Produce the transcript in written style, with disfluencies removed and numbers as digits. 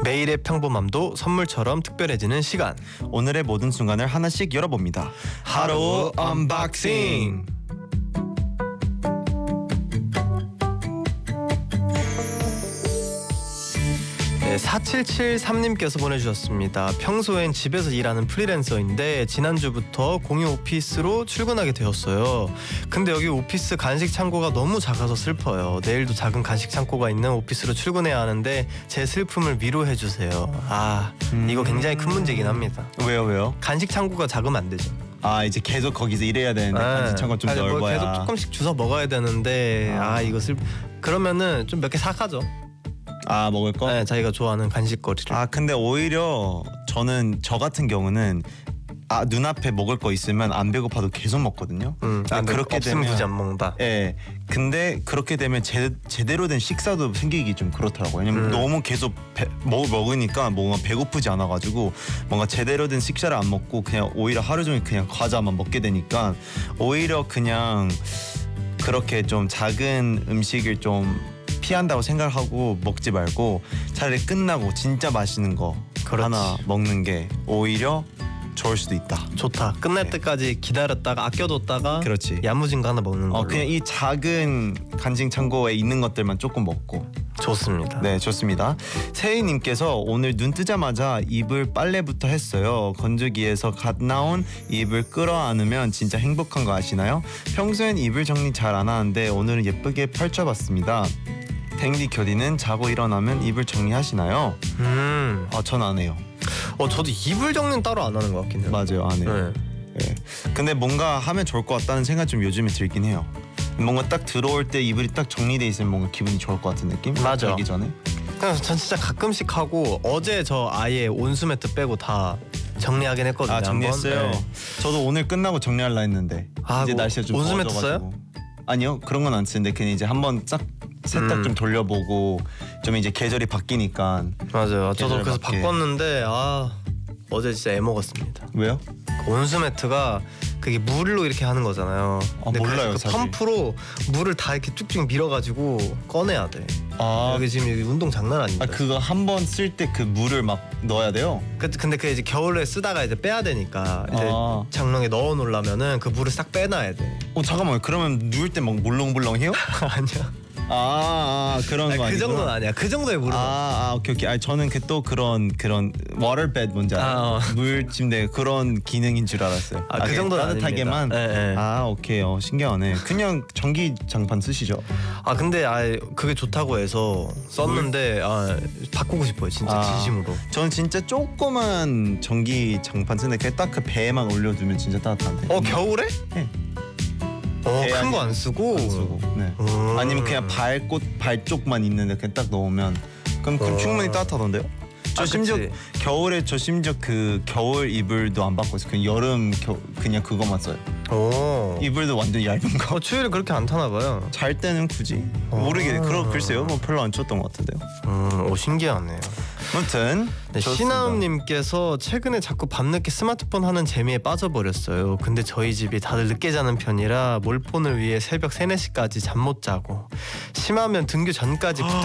매일의 평범함도 선물처럼 특별해지는 시간. 오늘의 모든 순간을 하나씩 열어봅니다. 하루 언박싱. 네, 4773님께서 보내주셨습니다. 평소엔 집에서 일하는 프리랜서인데 지난주부터 공유 오피스로 출근하게 되었어요. 근데 여기 오피스 간식 창고가 너무 작아서 슬퍼요. 내일도 작은 간식 창고가 있는 오피스로 출근해야 하는데 제 슬픔을 위로해주세요. 이거 굉장히 큰 문제긴 합니다. 왜요? 간식 창고가 작으면 안 되죠. 이제 계속 거기서 일해야 되는데 간식 창고 좀 넓어야. 계속 조금씩 주워 먹어야 되는데 이거 그러면은 좀 몇 개 사가죠. 먹을 거? 네, 자기가 좋아하는 간식거리를. 근데 오히려 저 같은 경우는 눈앞에 먹을 거 있으면 안 배고파도 계속 먹거든요. 그렇게 되면 굳이 안 먹는다. 예. 근데 그렇게 되면 제대로 된 식사도 생기기 좀 그렇더라고요. 왜냐면 너무 계속 먹으니까 뭔가 배고프지 않아가지고 뭔가 제대로 된 식사를 안 먹고 그냥 오히려 하루 종일 그냥 과자만 먹게 되니까 오히려 그냥 그렇게 좀 작은 음식을 좀 피한다고 생각하고 먹지 말고 차라리 끝나고 진짜 맛있는 거 하나 먹는 게 오히려 좋을 수도 있다. 좋다. 끝날 때까지 기다렸다가 아껴뒀다가 그렇지. 야무진 거 하나 먹는 걸로. 그냥 이 작은 간식 창고에 있는 것들만 조금 먹고. 좋습니다. 네, 좋습니다. 세희님께서 오늘 눈 뜨자마자 이불 빨래부터 했어요. 건조기에서 갓 나온 이불 끌어안으면 진짜 행복한 거 아시나요? 평소엔 이불 정리 잘 안 하는데 오늘은 예쁘게 펼쳐봤습니다. 댕디 교디는 자고 일어나면 이불 정리하시나요? 전 안 해요. 저도 이불 정리는 따로 안 하는 것 같긴 해요. 맞아요, 안 해요. 네. 근데 뭔가 하면 좋을 것 같다는 생각 좀 요즘에 들긴 해요. 뭔가 딱 들어올 때 이불이 딱 정리돼 있으면 뭔가 기분이 좋을 것 같은 느낌? 맞아. 자기 전에. 그냥 전 진짜 가끔씩 하고 어제 저 아예 온수매트 빼고 다 정리하긴 했거든요. 정리했어요. 네. 저도 오늘 끝나고 정리하려 했는데 이제 날씨가 좀 온수매트 써요? 아니요, 그런 건 안 쓰는데 그냥 이제 한번 싹 세탁 좀 돌려보고 좀 이제 계절이 바뀌니까. 맞아요. 저도 그래서 바꿨는데 어제 진짜 애먹었습니다. 왜요? 그 온수매트가 그게 물로 이렇게 하는 거잖아요. 근데 몰라요, 사실. 펌프로 물을 다 이렇게 쭉쭉 밀어가지고 꺼내야 돼. 여기 지금 운동 장난 아닙니다. 그거 한 번 쓸 때 그 물을 막 넣어야 돼요? 근데 그 이제 겨울에 쓰다가 이제 빼야 되니까 이제 장롱에 넣어 놓으려면은 그 물을 싹 빼놔야 돼. 잠깐만요. 그러면 누울 때 막 물렁물렁해요? 아니야. 그런 거 아니고. 그 정도는 아니야. 그 정도의 물은. 오케이. 저는 또 그런 워터베드 뭔지 알아요? 물 침대 그런 기능인 줄 알았어요. 그 정도는 따뜻하게만. 네. 오케이. 신기하네. 그냥 전기 장판 쓰시죠? 근데 그게 좋다고 해서 썼는데 바꾸고 싶어요. 진짜 진심으로. 저는 진짜 조그만 전기 장판 쓰는데 그냥 딱 그 배에만 올려두면 진짜 따뜻한데. 겨울에? 네. 큰 거 안 쓰고. 네. 아니면 그냥 발 쪽만 있는데 그냥 딱 넣으면 그럼 충분히 따뜻하던데요? 저 심지어 겨울에 그 겨울 이불도 안 바꿔서 그냥 그냥 그거만 써요. 이불도 완전 얇은 거. 추위를 그렇게 안 타나 봐요. 잘 때는 굳이 모르게 글쎄요. 별로 안 추웠던 것 같은데요. 신기하네요. 아무튼 신하음님께서 최근에 자꾸 밤늦게 스마트폰 하는 재미에 빠져버렸어요. 근데 저희 집이 다들 늦게 자는 편이라 몰폰을 위해 새벽 3, 4시까지 잠 못 자고 심하면 등교 전까지